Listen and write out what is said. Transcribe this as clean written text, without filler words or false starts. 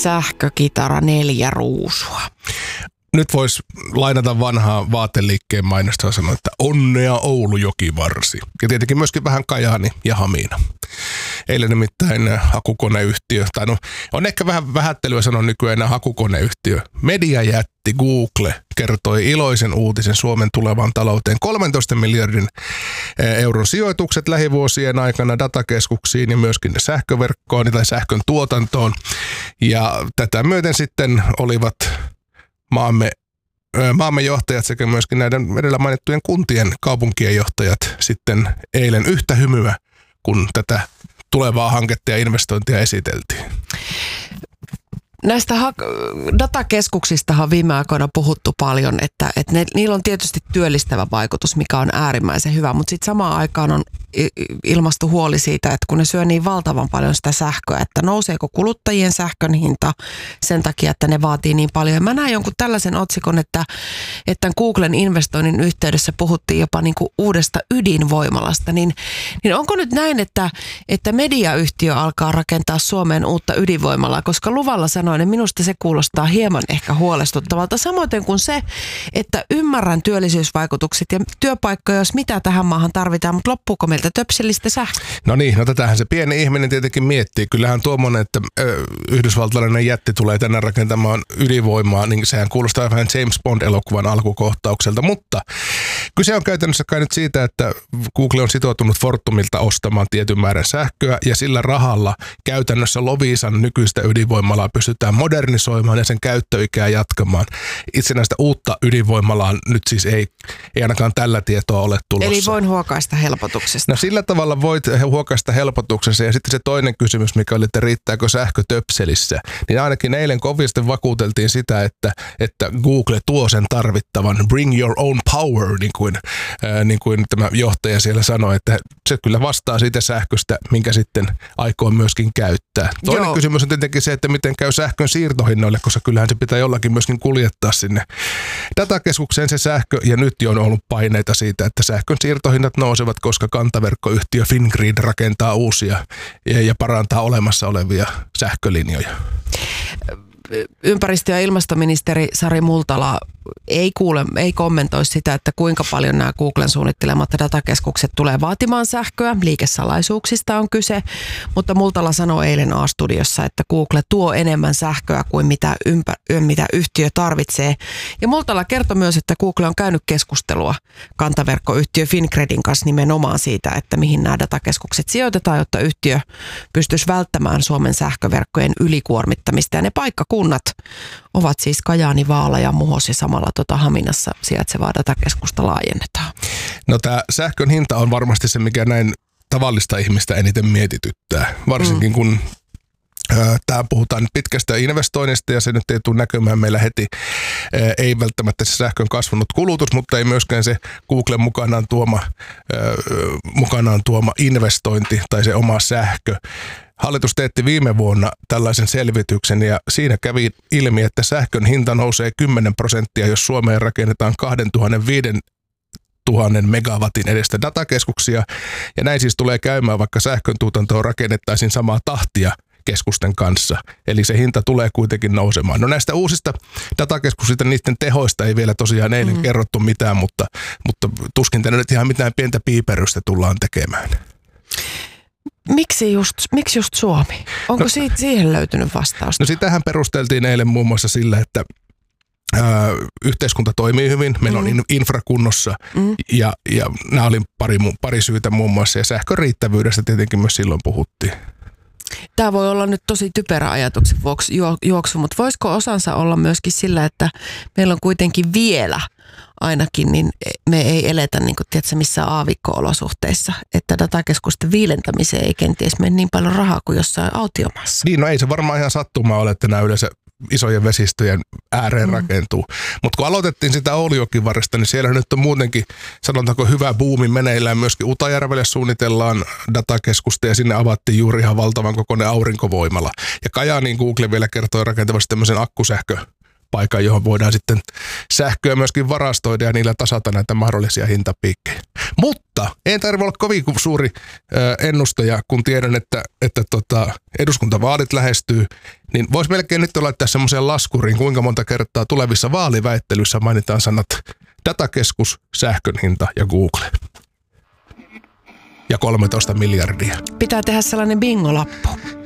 sähkökitara 4 ruusua. Nyt voisi lainata vanhaa vaateliikkeen mainosta ja sanoa, että onnea Oulu jokivarsi. Ja tietenkin myöskin vähän Kajaani ja Hamina. Eilen nimittäin hakukoneyhtiö, tai no on ehkä vähän vähättelyä sanoa nykyään enää hakukoneyhtiö. Mediajätti Google kertoi iloisen uutisen Suomen tulevaan talouteen. 13 miljardin euron sijoitukset lähivuosien aikana datakeskuksiin ja myöskin sähköverkkoon tai sähkön tuotantoon. Ja tätä myöten sitten olivat maamme johtajat sekä myöskin näiden edellä mainittujen kuntien kaupunkien johtajat sitten eilen yhtä hymyä, kun tätä tulevaa hanketta ja investointia esiteltiin. Näistä datakeskuksistahan on viime aikoina puhuttu paljon, että niillä on tietysti työllistävä vaikutus, mikä on äärimmäisen hyvä, mutta sitten samaan aikaan on ilmastu huoli siitä, että kun ne syö niin valtavan paljon sitä sähköä, että nouseeko kuluttajien sähkön hinta sen takia, että ne vaatii niin paljon. Ja mä näen jonkun tällaisen otsikon, että Googlen investoinnin yhteydessä puhuttiin jopa niin kuin uudesta ydinvoimalasta, niin onko nyt näin, että mediayhtiö alkaa rakentaa Suomeen uutta ydinvoimalaa, koska luvalla sanoin, niin minusta se kuulostaa hieman ehkä huolestuttavalta. Samoin kuin se, että ymmärrän työllisyysvaikutukset ja työpaikkoja, jos mitä tähän maahan tarvitaan, mutta loppuuko meiltä töpselistä sähköä? No niin, tätähän se pieni ihminen tietenkin miettii. Kyllähän tuommoinen, että yhdysvaltalainen jätti tulee tänne rakentamaan ydinvoimaa, niin sehän kuulostaa vähän James Bond-elokuvan alkukohtaukselta, mutta kyse on käytännössä kai nyt siitä, että Google on sitoutunut Fortumilta ostamaan tietyn määrän sähköä ja sillä rahalla käytännössä Loviisan nykyistä ydinvoimalaa pystytään modernisoimaan ja sen käyttöikää jatkamaan. Itsenäistä uutta ydinvoimalaa nyt siis ei ainakaan tällä tietoa ole tulossa. Eli voin huokaista helpotuksesta. No sillä tavalla voit huokaista helpotuksessa ja sitten se toinen kysymys, mikä oli, että riittääkö sähkö töpselissä, niin ainakin eilen kovasti vakuuteltiin sitä, että Google tuo sen tarvittavan bring your own power, niin kuin tämä johtaja siellä sanoi, että se kyllä vastaa siitä sähköstä, minkä sitten aikoo myöskin käyttää. Toinen kysymys on tietenkin se, että miten käy sähkön siirtohinnoille, koska kyllähän se pitää jollakin myöskin kuljettaa sinne datakeskukseen se sähkö, ja nyt jo on ollut paineita siitä, että sähkön siirtohinnat nousevat, koska kantaverkkoyhtiö Fingrid rakentaa uusia ja parantaa olemassa olevia sähkölinjoja. Ympäristö- ja ilmastoministeri Sari Multala ei kommentoi sitä, että kuinka paljon nämä Googlen suunnittelemat datakeskukset tulee vaatimaan sähköä. Liikesalaisuuksista on kyse, mutta Multala sanoi eilen A-studiossa, että Google tuo enemmän sähköä kuin mitä yhtiö tarvitsee. Ja Multala kertoi myös, että Google on käynyt keskustelua kantaverkkoyhtiö Fingridin kanssa nimenomaan siitä, että mihin nämä datakeskukset sijoitetaan, jotta yhtiö pystyisi välttämään Suomen sähköverkkojen ylikuormittamista. Ja ne paikkakunnat ovat siis Kajaani, Vaala ja Muhos ja samalla Haminassa sijaitsevaa datakeskusta laajennetaan. No tämä sähkön hinta on varmasti se, mikä näin tavallista ihmistä eniten mietityttää, varsinkin kun tää puhutaan pitkästä investoinnista ja se nyt ei tule näkymään meillä heti. Ei välttämättä se sähkön kasvanut kulutus, mutta ei myöskään se Googlen mukanaan tuoma investointi tai se oma sähkö. Hallitus teetti viime vuonna tällaisen selvityksen ja siinä kävi ilmi, että sähkön hinta nousee 10%, jos Suomeen rakennetaan 2005 megawatin edestä datakeskuksia. Ja näin siis tulee käymään, vaikka sähkön tuotantoa rakennettaisiin samaa tahtia keskusten kanssa. Eli se hinta tulee kuitenkin nousemaan. No näistä uusista datakeskuksista, niiden tehoista ei vielä tosiaan eilen kerrottu mitään, mutta tuskin tänne nyt ihan mitään pientä piiperystä tullaan tekemään. Miksi just Suomi? Onko siihen löytynyt vastausta? No sitähän perusteltiin eilen muun muassa sillä, että yhteiskunta toimii hyvin, meillä on infrakunnossa ja nämä oli pari syytä muun muassa ja sähkön riittävyydestä tietenkin myös silloin puhuttiin. Tämä voi olla nyt tosi typerä ajatuksen vuoksi juoksu, mutta voisiko osansa olla myöskin sillä, että meillä on kuitenkin vielä ainakin, niin me ei eletä niin kuin, tiedätkö, missään aavikko-olosuhteissa, että datakeskusten viilentämiseen ei kenties mene niin paljon rahaa kuin jossain autiomaassa. Niin, no ei se varmaan ihan sattumaa ole, että nämä yleensä isojen vesistöjen ääreen rakentuu. Mutta kun aloitettiin sitä Oulujokivarresta, niin siellä nyt on muutenkin, sanotaanko hyvä buumi meneillään. Myöskin Utajärvelle suunnitellaan datakeskusta ja sinne avattiin juuri ihan valtavan kokoinen aurinkovoimala. Ja Kajaaniin Google vielä kertoi rakentavasti tämmöisen akkusähköpaikan, johon voidaan sitten sähköä myöskin varastoida ja niillä tasata näitä mahdollisia hintapiikkejä. Mutta Mutta ei tarvitse olla kovin suuri ennustaja, kun tiedän, että eduskuntavaalit lähestyy. Niin voisi melkein nyt laittaa semmoiseen laskuriin, kuinka monta kertaa tulevissa vaaliväittelyissä mainitaan sanat datakeskus, sähkön hinta ja Google. Ja 13 miljardia. Pitää tehdä sellainen bingolappu.